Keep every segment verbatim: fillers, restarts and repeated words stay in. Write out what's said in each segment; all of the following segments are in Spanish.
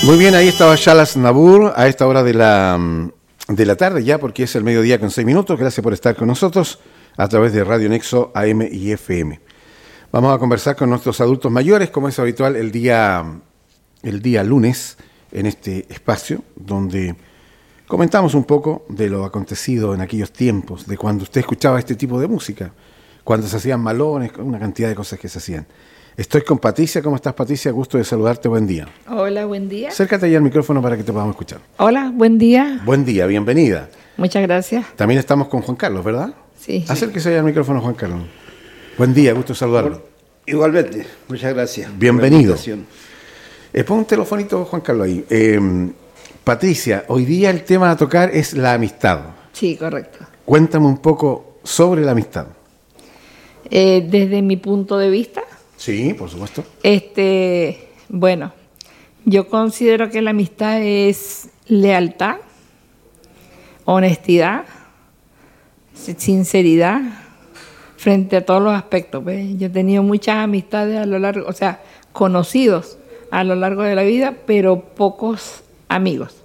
Muy bien, ahí estaba Shalas Nabur a esta hora de la, de la tarde ya, porque es el mediodía con seis minutos. Gracias por estar con nosotros a través de Radio Nexo A M y F M. Vamos a conversar con nuestros adultos mayores, como es habitual el día, el día lunes, en este espacio, donde comentamos un poco de lo acontecido en aquellos tiempos, de cuando usted escuchaba este tipo de música, cuando se hacían malones, una cantidad de cosas que se hacían. Estoy con Patricia. ¿Cómo estás, Patricia? Gusto de saludarte. Buen día. Hola, buen día. Acércate ahí al micrófono para que te podamos escuchar. Hola, buen día. Buen día, bienvenida. Muchas gracias. También estamos con Juan Carlos, ¿verdad? Sí. Acérquese ahí al micrófono, Juan Carlos. Buen día, gusto de saludarlo. Igualmente, muchas gracias. Bienvenido. Eh, pon un telefonito, Juan Carlos, ahí. Eh, Patricia, hoy día el tema a tocar es la amistad. Sí, correcto. Cuéntame un poco sobre la amistad. Eh, desde mi punto de vista, Sí, por supuesto. este, bueno, yo considero que la amistad es lealtad, honestidad, sinceridad, frente a todos los aspectos. ¿Ves? Yo he tenido muchas amistades a lo largo, o sea, conocidos a lo largo de la vida, pero pocos amigos.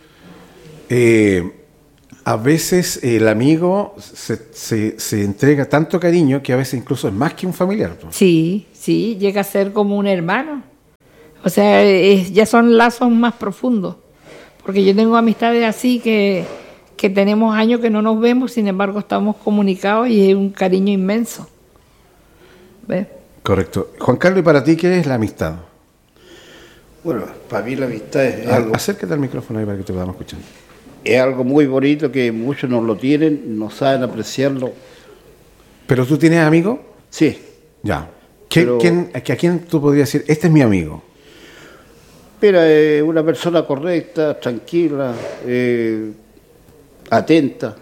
Eh, a veces el amigo se, se, se entrega tanto cariño que a veces incluso es más que un familiar. ¿No? Sí, sí, llega a ser como un hermano. O sea, es, ya son lazos más profundos. Porque yo tengo amistades así que, que tenemos años que no nos vemos, sin embargo estamos comunicados y es un cariño inmenso. ¿Ves? Correcto. Juan Carlos, ¿y para ti qué es la amistad? Bueno, para mí la amistad es A, algo, acércate al micrófono ahí para que te podamos escuchar. es algo muy bonito que muchos no lo tienen, no saben apreciarlo. ¿Pero tú tienes amigos? Sí, Ya. ¿Qué- Pero- quién- ¿A quién tú podrías decir, este es mi amigo? pero es una persona correcta, tranquila, eh, atenta.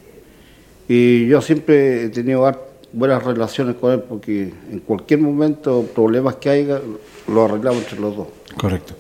Y yo siempre he tenido har- buenas relaciones con él porque en cualquier momento, problemas que haya, lo arreglamos entre los dos. Correcto.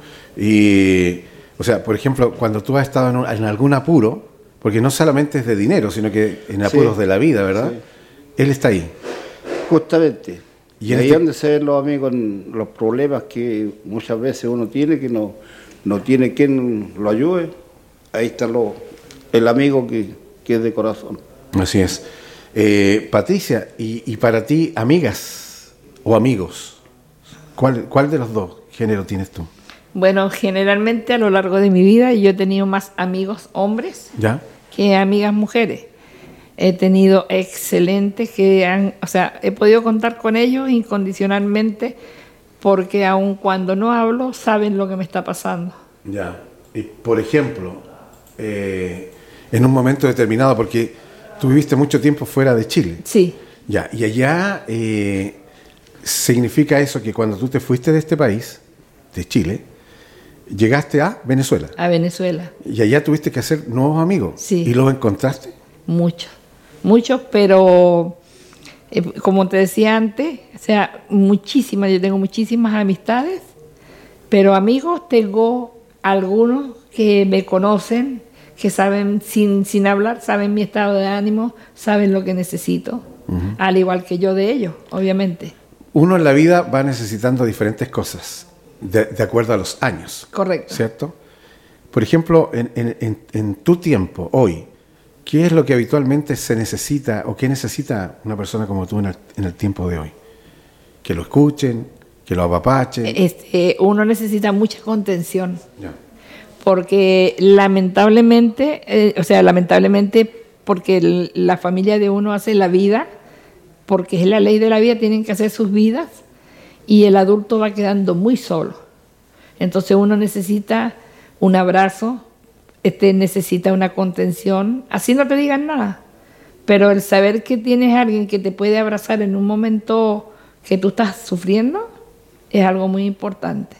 Y, o sea, por ejemplo, cuando tú has estado en, un- en algún apuro, porque no solamente es de dinero, sino que en apuros Sí. de la vida, ¿verdad? Sí. Él está ahí. Justamente. Y Y en ahí este- es donde se ven los amigos en los problemas que muchas veces uno tiene, que no, no tiene quien lo ayude. Ahí está lo, el amigo que, que es de corazón. Así es. Eh, Patricia, y, y para ti, amigas o amigos, ¿cuál, cuál de los dos géneros tienes tú? Bueno, generalmente a lo largo de mi vida yo he tenido más amigos hombres ¿Ya? que amigas mujeres. He tenido excelentes que han, o sea, he podido contar con ellos incondicionalmente porque aun cuando no hablo saben lo que me está pasando. Ya. Y por ejemplo, eh, en un momento determinado, porque tú viviste mucho tiempo fuera de Chile. Sí, Ya, y allá eh, significa eso que cuando tú te fuiste de este país, de Chile, llegaste a Venezuela. a Venezuela, Y allá tuviste que hacer nuevos amigos. Sí. ¿Y los encontraste? muchos, muchos, pero eh, como te decía antes, o sea, muchísimas, yo tengo muchísimas amistades, pero amigos tengo algunos que me conocen, que saben, sin, sin hablar, saben mi estado de ánimo, saben lo que necesito, uh-huh. Al igual que yo de ellos, obviamente. Uno en la vida va necesitando diferentes cosas, de, de acuerdo a los años. Correcto. ¿Cierto? Por ejemplo, en, en, en, en tu tiempo, hoy, ¿qué es lo que habitualmente se necesita o qué necesita una persona como tú en el, en el tiempo de hoy? Que lo escuchen, que lo apapachen. Este, uno necesita mucha contención. Ya. Porque lamentablemente, eh, o sea, lamentablemente porque el, la familia de uno hace la vida, porque es la ley de la vida, tienen que hacer sus vidas y el adulto va quedando muy solo. Entonces uno necesita un abrazo, este, necesita una contención, así no te digan nada, pero el saber que tienes a alguien que te puede abrazar en un momento que tú estás sufriendo es algo muy importante.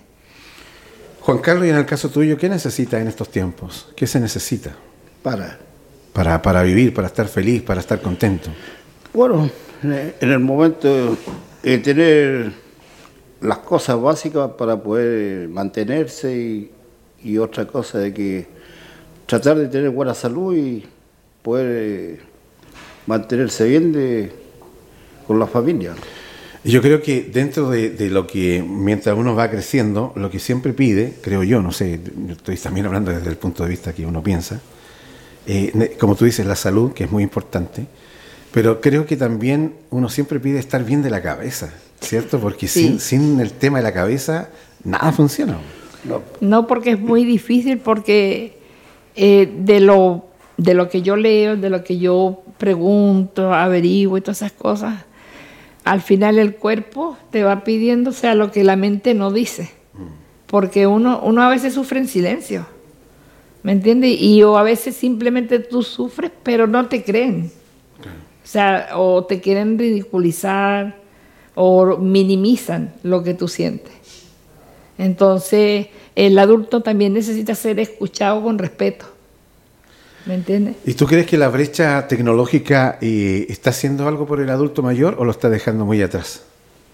Juan Carlos, y en el caso tuyo, ¿qué necesitas en estos tiempos? ¿Qué se necesita? Para. Para, para vivir, para estar feliz, para estar contento. Bueno, en el momento de tener las cosas básicas para poder mantenerse y, y otra cosa de que tratar de tener buena salud y poder mantenerse bien de, con la familia. Y yo creo que dentro de, de lo que, mientras uno va creciendo, lo que siempre pide, creo yo, no sé, yo estoy también hablando desde el punto de vista que uno piensa, eh, como tú dices, la salud, que es muy importante, pero creo que también uno siempre pide estar bien de la cabeza, ¿cierto? Porque sí. sin, sin el tema de la cabeza, nada funciona. No, no porque es muy difícil, porque eh, de lo de lo que yo leo, de lo que yo pregunto, averiguo y todas esas cosas, al final el cuerpo te va pidiendo, o sea, lo que la mente no dice. Porque uno, uno a veces sufre en silencio, ¿me entiendes? Y o a veces simplemente tú sufres, pero no te creen. O sea, o te quieren ridiculizar o minimizan lo que tú sientes. Entonces, el adulto también necesita ser escuchado con respeto. ¿Me entiendes? ¿Y tú crees que la brecha tecnológica eh, está haciendo algo por el adulto mayor o lo está dejando muy atrás?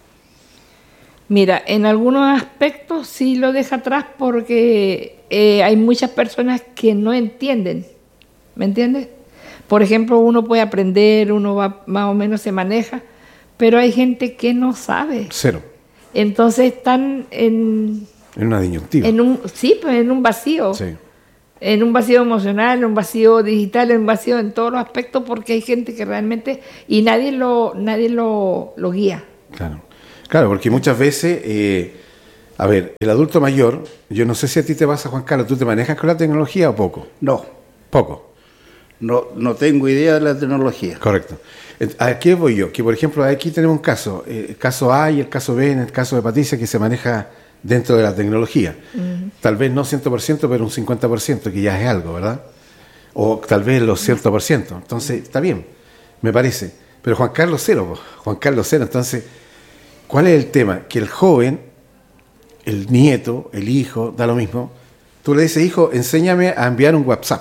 Mira, en algunos aspectos sí lo deja atrás porque eh, hay muchas personas que no entienden. ¿Me entiendes? Por ejemplo, uno puede aprender, uno va, más o menos se maneja, pero hay gente que no sabe. Cero. Entonces están en... En una disyuntiva. En un, sí, pues en un vacío. Sí. En un vacío emocional, en un vacío digital, en un vacío en todos los aspectos, porque hay gente que realmente... Y nadie lo, nadie lo, lo guía. Claro, claro, porque muchas veces... Eh, a ver, el adulto mayor, yo no sé si a ti te pasa, Juan Carlos, ¿tú te manejas con la tecnología o poco? No. Poco. No, no tengo idea de la tecnología. Correcto. ¿A qué voy yo? Que, por ejemplo, aquí tenemos un caso, el caso A y el caso B, en el caso de Patricia, que se maneja dentro de la tecnología. Uh-huh. Tal vez no cien por ciento, pero un cincuenta por ciento, que ya es algo, ¿verdad? O tal vez los cien por ciento. Entonces, está bien, me parece. Pero Juan Carlos cero, Juan Carlos cero. Entonces, ¿cuál es el tema? Que el joven, el nieto, el hijo, da lo mismo. Tú le dices, hijo, enséñame a enviar un WhatsApp.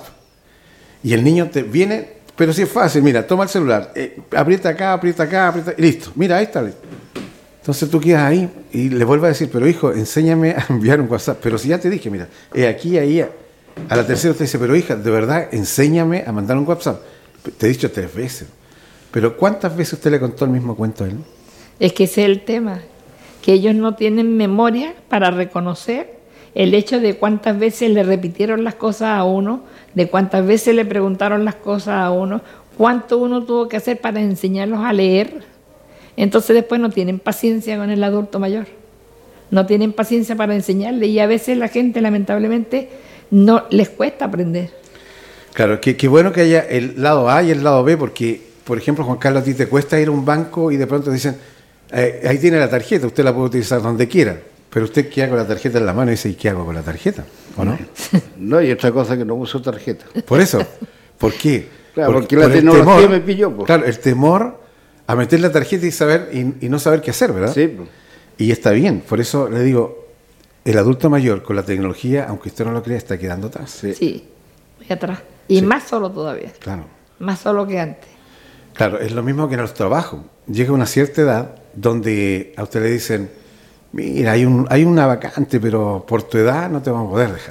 Y el niño te viene, pero sí es fácil, mira, toma el celular, eh, aprieta acá, aprieta acá, aprieta, y listo, mira, ahí está. Entonces tú quedas ahí y le vuelves a decir, pero hijo, enséñame a enviar un WhatsApp. Pero si ya te dije, mira, es aquí, ahí, a la tercera usted dice, pero hija, de verdad, enséñame a mandar un WhatsApp. Te he dicho tres veces. Pero ¿cuántas veces usted le contó el mismo cuento a él? Es que ese es el tema, que ellos no tienen memoria para reconocer el hecho de cuántas veces le repitieron las cosas a uno, de cuántas veces le preguntaron las cosas a uno, cuánto uno tuvo que hacer para enseñarlos a leer. Entonces después no tienen paciencia con el adulto mayor, no tienen paciencia para enseñarle, y a veces la gente lamentablemente no les cuesta aprender. Claro, qué que bueno que haya el lado A y el lado B, porque, por ejemplo, Juan Carlos, a ti te cuesta ir a un banco y de pronto dicen, eh, ahí tiene la tarjeta, usted la puede utilizar donde quiera. Pero usted queda con la tarjeta en la mano y dice, ¿y qué hago con la tarjeta? ¿O no? No, y otra cosa que no uso tarjeta. Por eso. ¿Por qué? Claro, por, porque la por tecnología temor, me pilló. Pues. Claro, el temor a meter la tarjeta y saber y, y no saber qué hacer, ¿verdad? Sí. Pues. Y está bien. Por eso le digo, el adulto mayor con la tecnología, aunque usted no lo crea, está quedando atrás. Sí, sí, muy atrás. Y sí. más solo todavía. Claro. Más solo que antes. Claro, es lo mismo que en los trabajos. Llega una cierta edad donde a usted le dicen, mira, hay un hay una vacante, pero por tu edad no te vamos a poder dejar.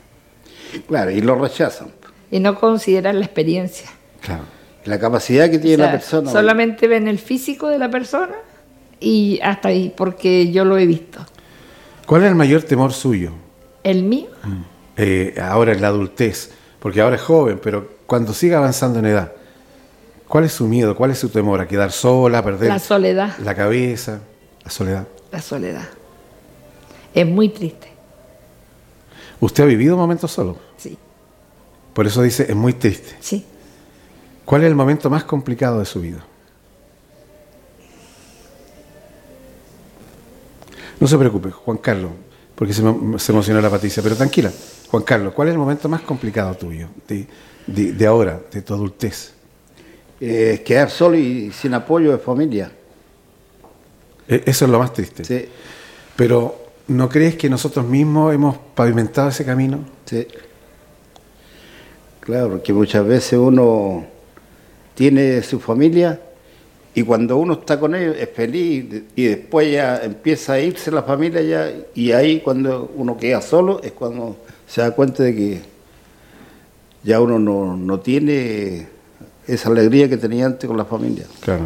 Claro, y lo rechazan. Y no consideran la experiencia. Claro. La capacidad que tiene o sea, la persona. Solamente ven el físico de la persona y hasta ahí, porque yo lo he visto. ¿Cuál es el mayor temor suyo? ¿El mío? Mm. Eh, ahora en la adultez, porque ahora es joven, pero cuando siga avanzando en edad, ¿cuál es su miedo? ¿Cuál es su temor? ¿A quedar sola, a perder la soledad? La cabeza, la soledad. La soledad. Es muy triste. ¿Usted ha vivido momentos solo? Sí. Por eso dice, es muy triste. Sí. ¿Cuál es el momento más complicado de su vida? No se preocupe, Juan Carlos, porque se, se emocionó la Patricia, pero tranquila. Juan Carlos, ¿cuál es el momento más complicado tuyo, de, de, de ahora, de tu adultez? Eh, quedar solo y sin apoyo de familia. Eso es lo más triste. Sí. Pero, ¿no crees que nosotros mismos hemos pavimentado ese camino? Sí. Claro, porque muchas veces uno tiene su familia y cuando uno está con ellos es feliz y después ya empieza a irse la familia ya, y ahí cuando uno queda solo es cuando se da cuenta de que ya uno no, no tiene esa alegría que tenía antes con la familia. Claro.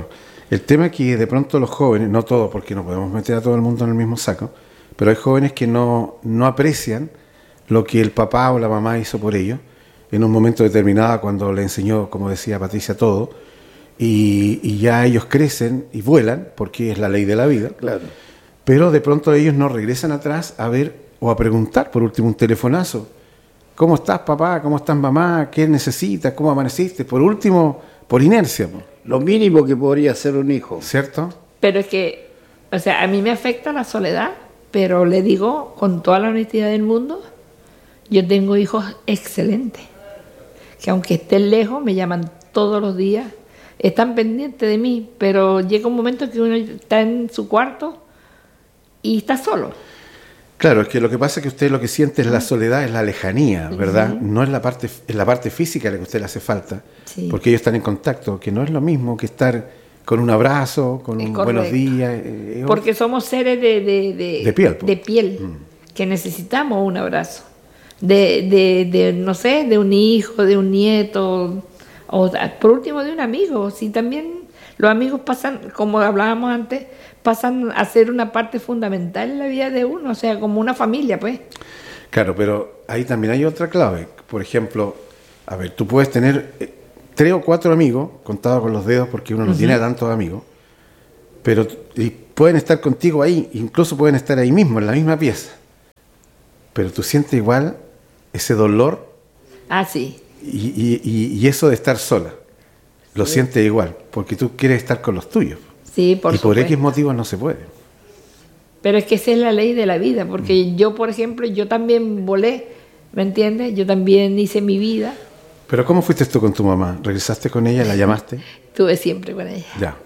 El tema es que de pronto los jóvenes, no todos, porque no podemos meter a todo el mundo en el mismo saco, pero hay jóvenes que no, no aprecian lo que el papá o la mamá hizo por ellos en un momento determinado cuando le enseñó, como decía Patricia, todo, y, y ya ellos crecen y vuelan, porque es la ley de la vida, Claro. pero de pronto ellos no regresan atrás a ver o a preguntar, por último, un telefonazo. ¿Cómo estás, papá? ¿Cómo estás, mamá? ¿Qué necesitas? ¿Cómo amaneciste? Por último, por inercia, po, Lo mínimo que podría hacer un hijo. ¿cierto? Pero es que, o sea, a mí me afecta la soledad, pero le digo con toda la honestidad del mundo, yo tengo hijos excelentes, que aunque estén lejos, me llaman todos los días, están pendientes de mí, pero llega un momento que uno está en su cuarto y está solo. Claro, es que lo que pasa es que usted lo que siente es la soledad, es la lejanía, ¿verdad? Sí. No es la parte, es la parte física la que a usted le hace falta, Sí. porque ellos están en contacto, que no es lo mismo que estar con un abrazo, con Es un correcto. buenos días. eh, eh, Porque somos seres de, de, de, De piel, po. de piel, que necesitamos un abrazo. De, de, de, no sé, de un hijo, de un nieto, o por último de un amigo. Si también los amigos pasan, como hablábamos antes, pasan a ser una parte fundamental en la vida de uno, o sea, como una familia, pues. Claro, pero ahí también hay otra clave. Por ejemplo, a ver, tú puedes tener eh, tres o cuatro amigos, contados con los dedos, porque uno no tiene a tantos amigos, pero y pueden estar contigo ahí, incluso pueden estar ahí mismo, en la misma pieza. Pero tú sientes igual ese dolor Ah, sí. y, y- y- y eso de estar sola. Lo sientes igual, porque tú quieres estar con los tuyos. Sí, por y por supuesto. X motivos no se puede. Pero es que esa es la ley de la vida, porque yo, por ejemplo, yo también volé, ¿me entiendes? Yo también hice mi vida, Pero ¿cómo fuiste tú con tu mamá? ¿Regresaste con ella? ¿La llamaste? estuve siempre con ella. Ya.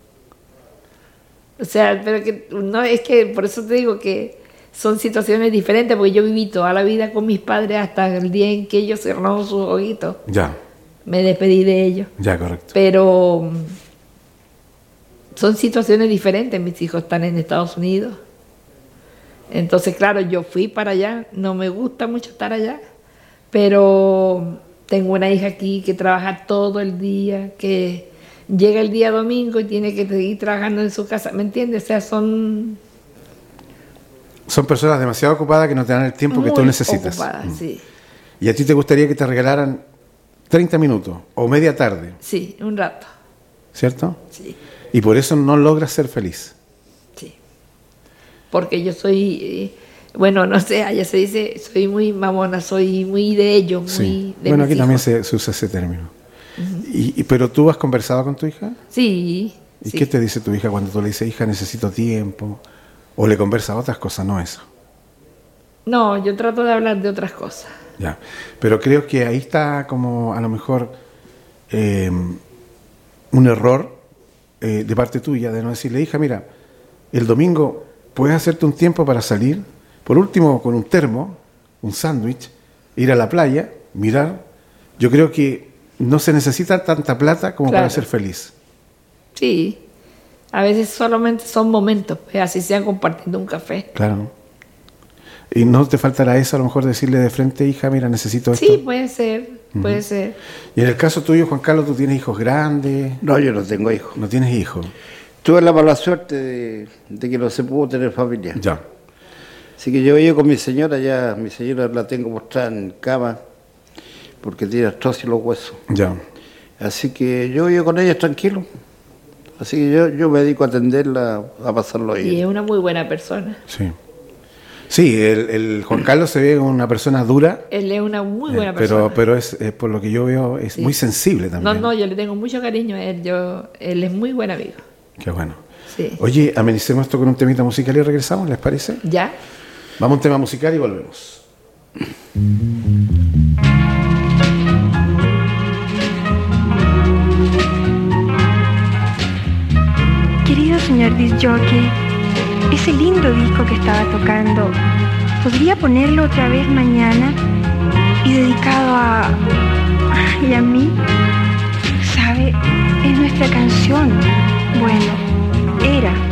O sea, pero que no es que por eso te digo que son situaciones diferentes, porque yo viví toda la vida con mis padres hasta el día en que ellos cerraron sus ojitos. Ya. Me despedí de ellos. Ya, correcto. Pero mm, son situaciones diferentes. Mis hijos están en Estados Unidos. Entonces, claro, yo fui para allá. No me gusta mucho estar allá, pero tengo una hija aquí que trabaja todo el día, que llega el día domingo y tiene que seguir trabajando en su casa. ¿Me entiendes? O sea, son Son personas demasiado ocupadas que no te dan el tiempo que tú muy necesitas. ocupadas, Mm. sí. ¿Y a ti te gustaría que te regalaran treinta minutos o media tarde, Sí, un rato. cierto? Sí, Y por eso no logras ser feliz. sí. Porque yo soy, eh, bueno, no sé, allá se dice, soy muy mamona, soy muy de ellos, muy Sí. de Bueno, mis aquí también hijos. se, se usa ese término. y, y- ¿Pero tú has conversado con tu hija? Sí. ¿Y sí. qué te dice tu hija cuando tú le dices, hija, necesito tiempo? ¿O le conversas otras cosas, no eso? No, yo trato de hablar de otras cosas. Ya. Pero creo que ahí está como a lo mejor eh, un error eh, de parte tuya de no decirle, hija, mira, el domingo puedes hacerte un tiempo para salir, por último con un termo, un sándwich, ir a la playa, mirar. Yo creo que no se necesita tanta plata como Claro. para ser feliz. Sí. A veces solamente son momentos, pues, así sea compartiendo un café. Claro. Y no te faltará eso, a lo mejor decirle de frente, hija, mira, necesito esto. Sí, puede ser, puede ser. Y en el caso tuyo, Juan Carlos, tú tienes hijos grandes, No, yo no tengo hijos. no tienes hijos. Tuve la mala suerte de, de que no se pudo tener familia. Ya. Así que yo vivo con mi señora, ya mi señora la tengo postrada en cama porque tiene artrosis en los huesos. Ya. Así que yo vivo con ella tranquilo. Así que yo, yo me dedico a atenderla, a pasarlo Y es bien. una muy buena persona. Sí. Sí, el, el Juan Carlos se ve una persona dura, Él es una muy eh, buena pero, persona. pero es, eh, por lo que yo veo, es Sí. muy sensible No, también. no, yo le tengo mucho cariño a él. Yo, él es muy buen amigo. Qué bueno. Sí. Oye, amenicemos esto con un temita musical y regresamos, ¿les parece? ¿Ya? Vamos a un tema musical y volvemos. Querido señor disc jockey, ese lindo disco que estaba tocando, ¿podría ponerlo otra vez mañana? Y dedicado a... y a mí. ¿Sabe? Es nuestra canción. Bueno, era